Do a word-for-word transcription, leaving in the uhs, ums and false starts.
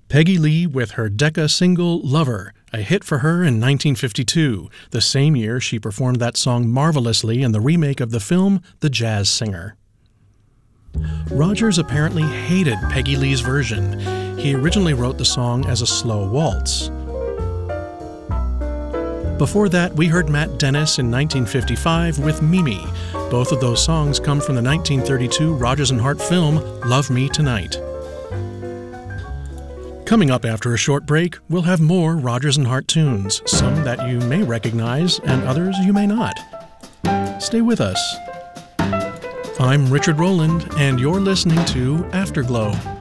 Peggy Lee with her Decca single Lover, a hit for her in nineteen fifty-two, the same year she performed that song marvelously in the remake of the film The Jazz Singer. Rogers apparently hated Peggy Lee's version. He originally wrote the song as a slow waltz. Before that, we heard Matt Dennis in nineteen fifty-five with Mimi. Both of those songs come from the nineteen thirty-two Rodgers and Hart film Love Me Tonight. Coming up after a short break, we'll have more Rodgers and Hart tunes, some that you may recognize and others you may not. Stay with us. I'm Richard Rowland, and you're listening to Afterglow.